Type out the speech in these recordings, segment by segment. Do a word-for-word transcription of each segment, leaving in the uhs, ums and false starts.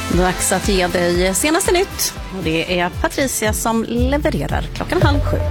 Dags att ge dig senaste nytt. Och det är Patricia som levererar klockan halv sju.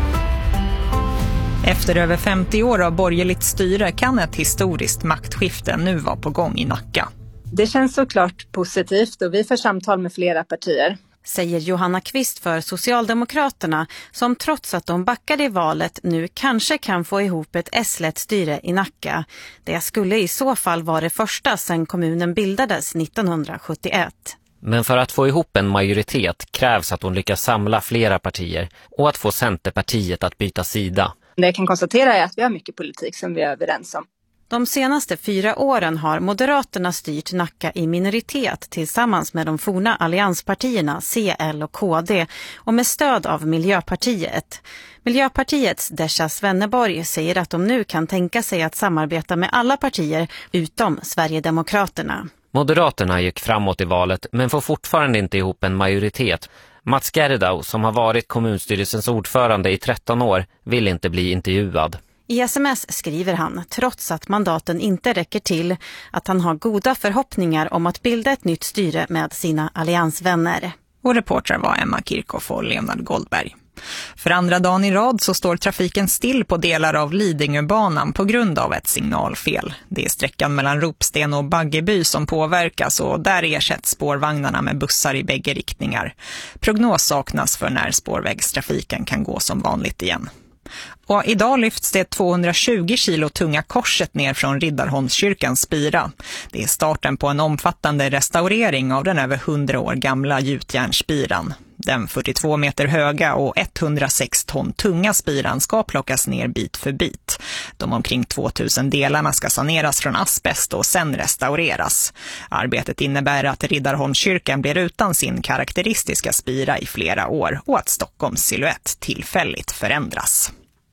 Efter över femtio år av borgerligt styre kan ett historiskt maktskifte nu vara på gång i Nacka. Det känns såklart positivt och vi får samtal med flera partier. Säger Johanna Kvist för Socialdemokraterna, som trots att de backade i valet nu kanske kan få ihop ett S-lett styre i Nacka. Det skulle i så fall vara det första sedan kommunen bildades nittonhundrasjuttioett. Men för att få ihop en majoritet krävs att hon lyckas samla flera partier och att få Centerpartiet att byta sida. Det jag kan konstatera är att vi har mycket politik som vi är överens om. De senaste fyra åren har Moderaterna styrt Nacka i minoritet tillsammans med de forna allianspartierna C L och K D och med stöd av Miljöpartiet. Miljöpartiets Desha Svenneborg säger att de nu kan tänka sig att samarbeta med alla partier utom Sverigedemokraterna. Moderaterna gick framåt i valet men får fortfarande inte ihop en majoritet. Mats Gerdau, som har varit kommunstyrelsens ordförande i tretton år, vill inte bli intervjuad. I sms skriver han, trots att mandaten inte räcker till, att han har goda förhoppningar om att bilda ett nytt styre med sina alliansvänner. Och reportrar var Emma Kirchhoff och Leonard Goldberg. För andra dagen i rad så står trafiken still på delar av Lidingöbanan på grund av ett signalfel. Det är sträckan mellan Ropsten och Baggeby som påverkas och där ersätts spårvagnarna med bussar i bägge riktningar. Prognos saknas för när spårvägstrafiken kan gå som vanligt igen. Och idag lyfts det tvåhundratjugo kilo tunga korset ner från Riddarholmskyrkans spira. Det är starten på en omfattande restaurering av den över hundra år gamla gjutjärnsspiran. Den fyrtiotvå meter höga och etthundrasex ton tunga spiran ska plockas ner bit för bit. De omkring tvåtusen delarna ska saneras från asbest och sen restaureras. Arbetet innebär att Riddarholmskyrkan blir utan sin karaktäristiska spira i flera år och att Stockholms silhuett tillfälligt förändras.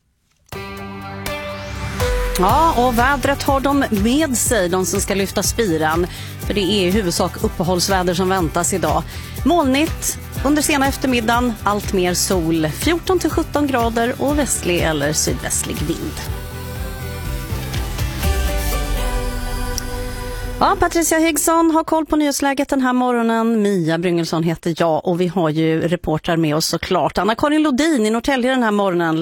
Ja, och vädret har de med sig, de som ska lyfta spiran. För det är i huvudsak uppehållsväder som väntas idag. Molnigt, under sena eftermiddagen, allt mer sol, fjorton till sjutton grader och västlig eller sydvästlig vind. Ja, Patricia Higgsson har koll på nyhetsläget den här morgonen. Mia Bryngelsson heter jag och vi har ju reportrar med oss såklart. Anna-Karin Lodin i Norrtälje den här morgonen.